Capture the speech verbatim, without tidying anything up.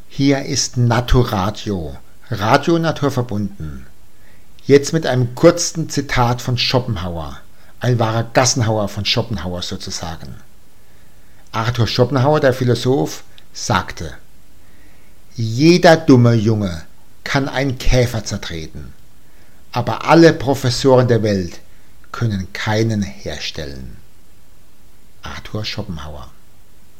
Hier ist Naturadio, Radio naturverbunden. Jetzt mit einem kurzen Zitat von Schopenhauer, ein wahrer Gassenhauer von Schopenhauer sozusagen. Arthur Schopenhauer, der Philosoph, sagte: Jeder dumme Junge kann einen Käfer zertreten, aber alle Professoren der Welt können keinen herstellen. Arthur Schopenhauer.